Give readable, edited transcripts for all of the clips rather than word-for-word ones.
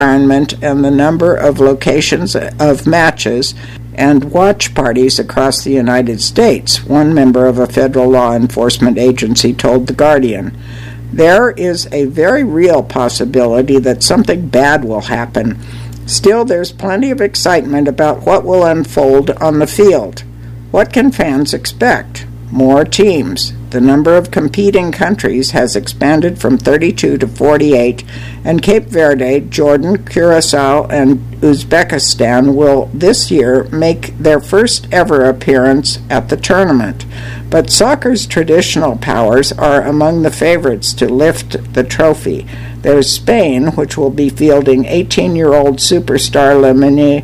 environment and the number of locations of matches and watch parties across the United States, one member of a federal law enforcement agency told The Guardian. There is a very real possibility that something bad will happen. Still, there's plenty of excitement about what will unfold on the field. What can fans expect? More teams. The number of competing countries has expanded from 32 to 48, and Cape Verde, Jordan, Curacao, and Uzbekistan will this year make their first ever appearance at the tournament. But soccer's traditional powers are among the favorites to lift the trophy. There's Spain, which will be fielding 18-year-old superstar Lamine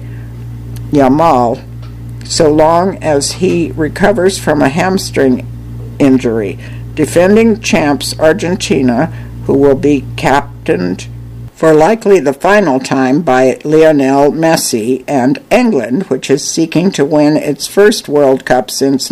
Yamal, so long as he recovers from a hamstring injury. Defending champs Argentina, who will be captained for likely the final time by Lionel Messi, and England, which is seeking to win its first World Cup since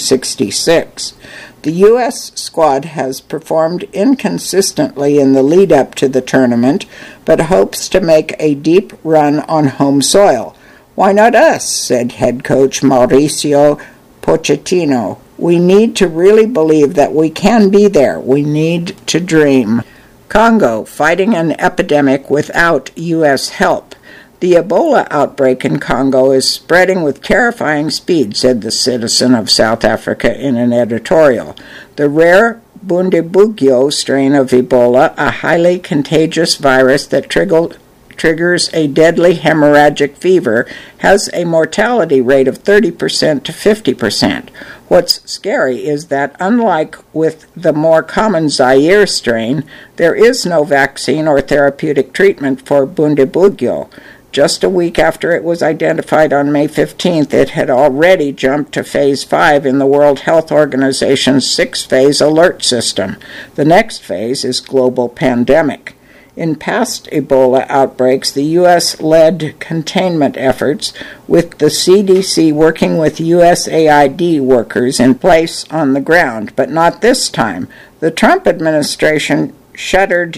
1966. The U.S. squad has performed inconsistently in the lead-up to the tournament, but hopes to make a deep run on home soil. "Why not us?" said head coach Mauricio Pochettino. "We need to really believe that we can be there. We need to dream." Congo, fighting an epidemic without U.S. help. The Ebola outbreak in Congo is spreading with terrifying speed, said the Citizen of South Africa in an editorial. The rare Bundibugyo strain of Ebola, a highly contagious virus that triggers a deadly hemorrhagic fever, has a mortality rate of 30% to 50%. What's scary is that, unlike with the more common Zaire strain, there is no vaccine or therapeutic treatment for Bundibugyo. Just a week after it was identified on May 15th, it had already jumped to Phase 5 in the World Health Organization's 6-phase alert system. The next phase is global pandemic. In past Ebola outbreaks, the U.S. led containment efforts, with the CDC working with USAID workers in place on the ground, but not this time. The Trump administration shuttered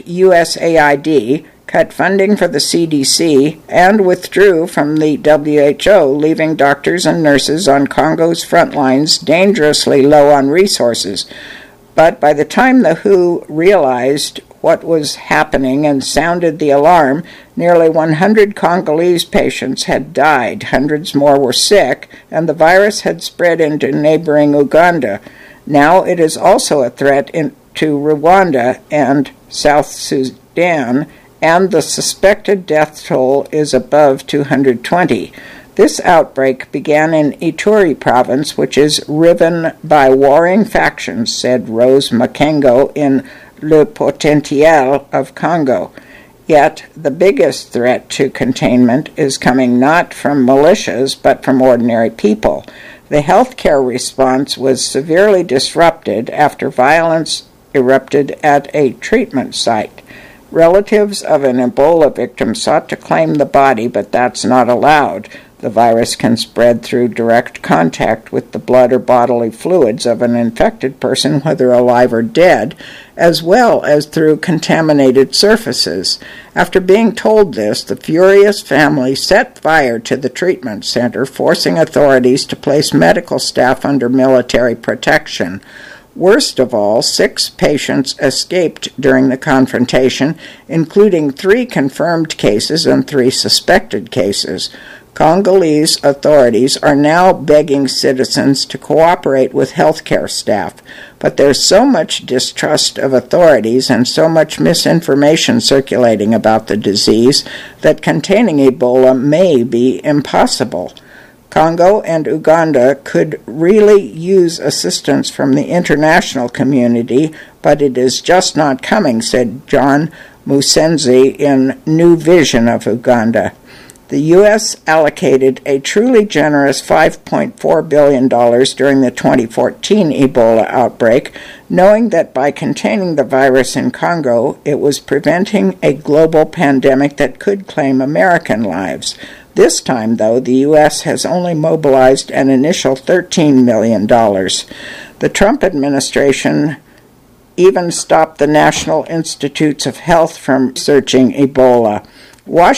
USAID, cut funding for the CDC, and withdrew from the WHO, leaving doctors and nurses on Congo's front lines dangerously low on resources. But by the time the WHO realized what was happening and sounded the alarm, nearly 100 Congolese patients had died, hundreds more were sick, and the virus had spread into neighboring Uganda. Now it is also a threat to Rwanda and South Sudan, and the suspected death toll is above 220. This outbreak began in Ituri province, which is riven by warring factions, said Rose Makengo in Le Potentiel of Congo. Yet the biggest threat to containment is coming not from militias, but from ordinary people. The healthcare response was severely disrupted after violence erupted at a treatment site. Relatives of an Ebola victim sought to claim the body, but that's not allowed. The virus can spread through direct contact with the blood or bodily fluids of an infected person, whether alive or dead, as well as through contaminated surfaces. After being told this, the furious family set fire to the treatment center, forcing authorities to place medical staff under military protection. Worst of all, 6 patients escaped during the confrontation, including 3 confirmed cases and 3 suspected cases. Congolese authorities are now begging citizens to cooperate with healthcare staff, but there's so much distrust of authorities and so much misinformation circulating about the disease that containing Ebola may be impossible. Congo and Uganda could really use assistance from the international community, but it is just not coming, said John Musenzi in New Vision of Uganda. The U.S. allocated a truly generous $5.4 billion during the 2014 Ebola outbreak, knowing that by containing the virus in Congo, it was preventing a global pandemic that could claim American lives. This time, though, the U.S. has only mobilized an initial $13 million. The Trump administration even stopped the National Institutes of Health from researching Ebola. Washington